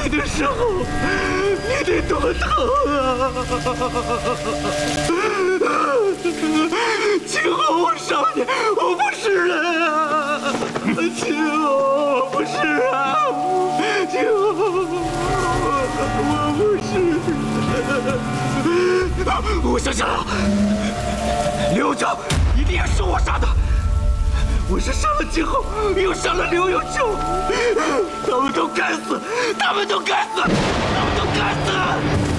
你的时候，你得多疼啊！今后我少年，我不是人啊！今后我不是啊！今后我不是人。我想起来了，刘璋一定是我杀的。 我是杀了今后，又杀了刘永秋，他们都该死，他们都该死，他们都该死！